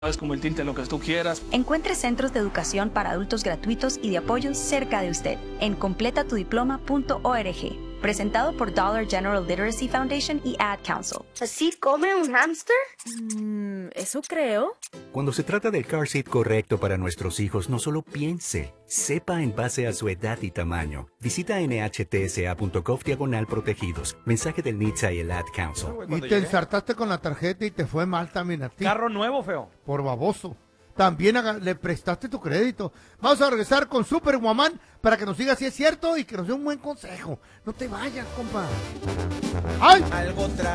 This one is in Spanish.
Es como el tinte, lo que tú quieras. Encuentre centros de educación para adultos gratuitos y de apoyo cerca de usted en completatudiploma.org. Presentado por Dollar General Literacy Foundation y Ad Council. ¿Así come un hámster? Eso creo. Cuando se trata del car seat correcto para nuestros hijos, no solo piense, sepa en base a su edad y tamaño. Visita nhtsa.gov/protegidos. Mensaje del NHTSA y el Ad Council. Y te ensartaste con la tarjeta y te fue mal también a ti. Carro nuevo, feo. Por baboso. También le prestaste tu crédito. Vamos a regresar con Superwoman para que nos diga si es cierto y que nos dé un buen consejo. No te vayas, compa. ¡Ay! Algo